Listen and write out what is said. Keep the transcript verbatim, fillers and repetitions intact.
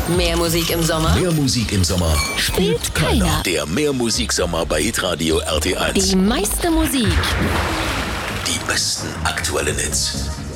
Mehr Musik im Sommer? Mehr Musik im Sommer Spielt keiner. Der Mehr Musiksommer bei Hitradio R T eins. Die meiste Musik. Die besten aktuellen Hits.